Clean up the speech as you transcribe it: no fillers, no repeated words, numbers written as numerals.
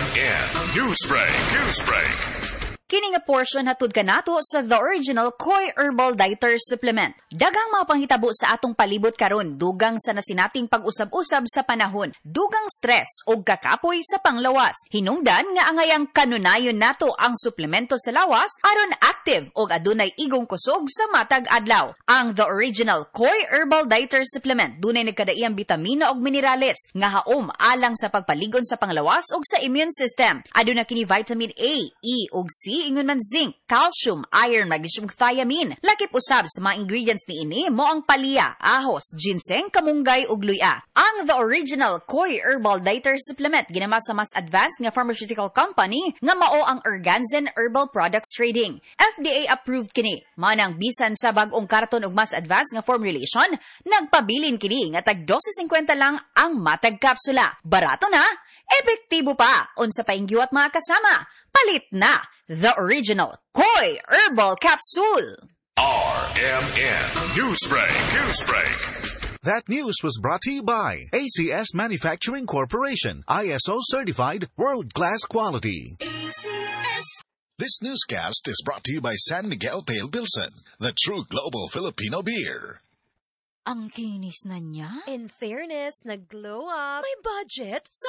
RMN Newsbreak. Kini nga portion hatud kanato sa The Original Koi Herbal Dietary Supplement. Daghang mga panghitabo sa atong palibot karon, dugang sa nasinating pag-usab-usab sa panahon, dugang stress o kakapoy sa panglawas. Hinungdan nga angayang kanunayon nato ang suplemento sa lawas aron active og adunay igong kusog sa matag adlaw. Ang The Original Koi Herbal Dietary Supplement dunay nagkadaiyang bitamina ug minerales nga haom alang sa pagpaligon sa panglawas ug sa immune system. Aduna kini vitamin A, E ug C, ingon man zinc, calcium, iron, magnesium, thiamine. Lakip usab sa mga ingredients ni ini mo ang palya, ahos, ginseng, kamunggay ug luya. Ang The Original Koi Herbal Dietary Supplement ginama sa mas advanced nga pharmaceutical company nga mao ang Organzen Herbal Products Trading. FDA approved kini. Manang bisan sa bag-ong karton ug mas advanced nga formulation, nagpabilin kini nga tag 12.50 lang ang matag kapsula. Barato na, epektibo pa. Unsa pa inggiwat mga kasama? Palit na The Original Koi Herbal Capsule. RMN Newsbreak. That news was brought to you by ACS Manufacturing Corporation, ISO certified world-class quality. ACS. This newscast is brought to you by San Miguel Pale Pilsen, the true global Filipino beer. Ang kinis na niya. In fairness, nag-glow up. May budget.